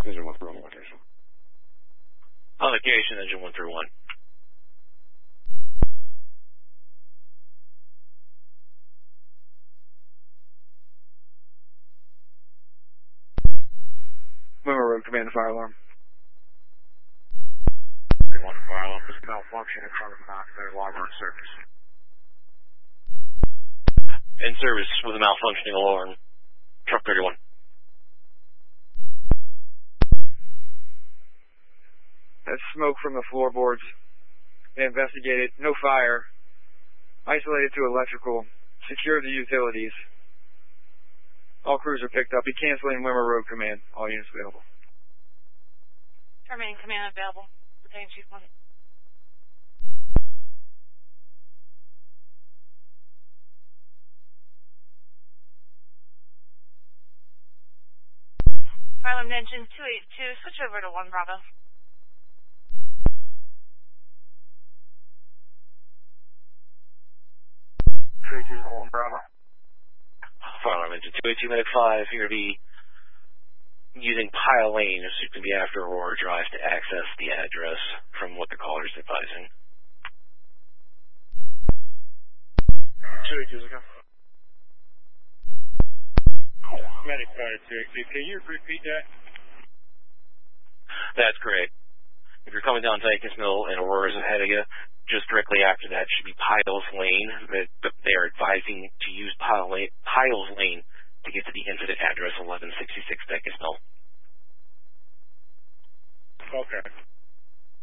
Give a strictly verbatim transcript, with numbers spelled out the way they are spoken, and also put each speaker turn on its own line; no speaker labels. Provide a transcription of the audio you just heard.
Engine one through one location.
On location, engine one through one.
Wimmer Road Command, fire alarm.
Good one, fire alarm. This malfunction in carbon monoxide alarm on service.
In service with a malfunctioning alarm. Truck thirty-one.
That's smoke from the floorboards. They investigated. No fire. Isolated to electrical. Secured the utilities. All crews are picked up. Be canceling Wimmer Road Command. All units available.
Terminating command available. Retain Chief one. Fire alarm engine two eighty-two. Switch over to one Bravo.
two eighty-two, one Bravo.
Fire alarm engine two eighty-two, medic five. Here to be using Pile Lane, as you can be after Aurora Drive, to access the address from what the caller's advising.
two eighty-two, okay. Medic five, two eighty-two. Can you repeat that?
That's correct. If you're coming down Dykens Mill and Aurora's ahead of you, just directly after that should be Piles Lane. They are advising to use Pile Lane, Piles Lane to get to the incident address eleven sixty-six Dykens Mill.
Okay.